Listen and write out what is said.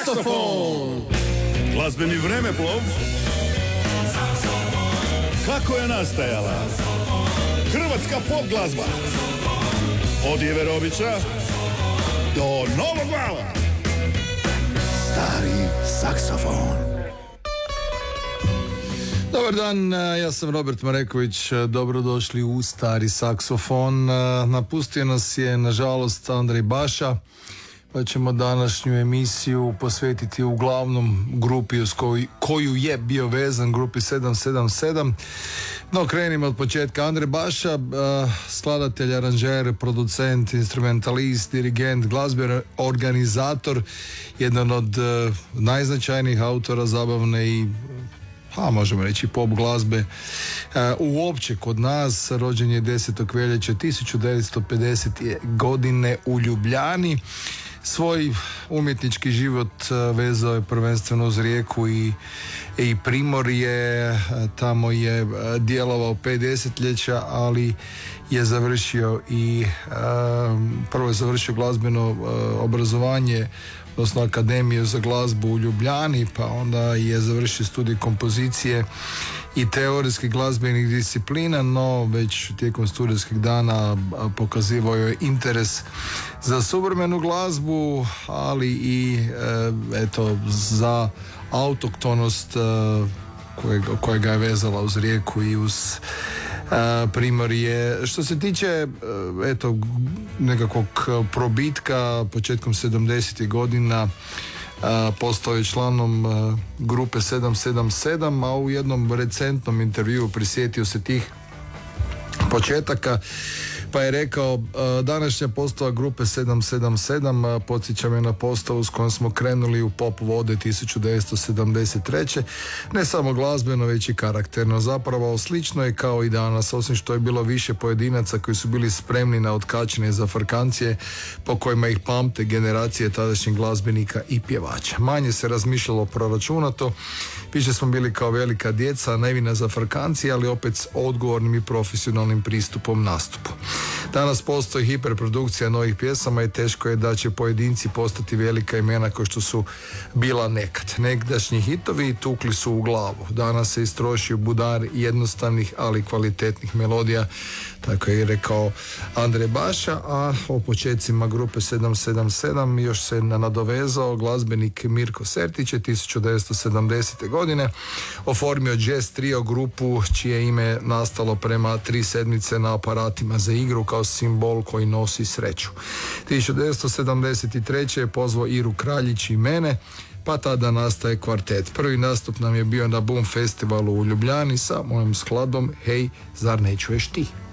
saksofon. Glazbeni vremeplov. Kako je nastajala hrvatska pop glazba od Jeverovića do Novog Vala. Stari saksofon. Dobar dan, ja sam Robert Mareković, dobrodošli u Stari saksofon. Napustio nas je nažalost Andrej Baša, pa ćemo današnju emisiju posvetiti uglavnom grupi uz koju je bio vezan, grupi 777. No, krenimo od početka. Andrej Baša, skladatelj, aranžer, producent, instrumentalist, dirigent, glazbeni organizator, jedan od najznačajnijih autora zabavne i možemo reći pop glazbe uopće kod nas. Rođen je 10. veljače 1950. godine u Ljubljani. Svoj umjetnički život vezao je prvenstveno uz Rijeku i Primorje. Tamo je djelovao 5 desetljeća, ali je završio prvo je završio glazbeno obrazovanje, odnosno Akademiju za glazbu u Ljubljani, pa onda je završio studij kompozicije i teorijskih glazbenih disciplina, no već tijekom studijskih dana pokazivao je interes za suvremenu glazbu, ali i za autoktonost kojega je vezala uz Rijeku i uz Primorje. Što se tiče nekakvog probitka početkom 70. godina, postao je članom grupe 777, a u jednom recentnom intervjuu prisjetio se tih početaka, pa je rekao: današnja postava grupe 777 podsjeća me na postavu s kojom smo krenuli u pop vode 1973. Ne samo glazbeno, već i karakterno. Zapravo slično je kao i danas, osim što je bilo više pojedinaca koji su bili spremni na otkačenje zafrkancije po kojima ih pamte generacije tadašnjih glazbenika i pjevača. Manje se razmišljalo proračunato, više smo bili kao velika djeca, nevina zafrkancija, ali opet s odgovornim i profesionalnim pristupom nastupu. Danas postoji hiperprodukcija novih pjesama i teško je da će pojedinci postati velika imena kao što su bila nekad. Nekdašnji hitovi tukli su u glavu. Danas se istrošio budar jednostavnih, ali kvalitetnih melodija, tako je rekao Andrej Baša. A o početcima grupe 777 još se nadovezao glazbenik Mirko Sertić je 1970. godine oformio jazz trio grupu čije ime nastalo prema 3 sedmice na aparatima za igru kao simbol koji nosi sreću. 1973. je pozvao Iru Kraljić i mene, pa tada nastaje kvartet. Prvi nastup nam je bio na Boom festivalu u Ljubljani sa mojom skladbom Hej, zar ne čuješ ti?